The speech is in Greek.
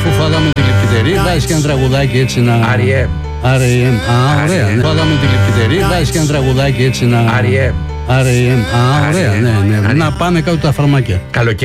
Αφού φάγαμε τη λιπητερή, βάζεις και ένα τραγουδάκι έτσι να... R.E.M. R.E.M. Α, ωραία, ναι. Φάγαμε τη λιπητερή, βάζεις και ένα τραγουδάκι έτσι να... R.E.M. R.E.M. Α, ωραία, ναι. Να πάνε κάτω τα φαρμάκια. Καλοκαίρι.